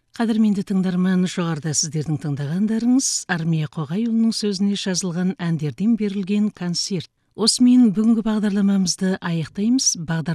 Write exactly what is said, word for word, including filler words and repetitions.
Қадірменді тыңдарман, жоғарыда сіздердің тыңдағандарыңыз Армия Қоғайұлының сөзіне жазылған әндерден берілген концерт. Осымен бүгінгі бағдарламамызды аяқтаймыз.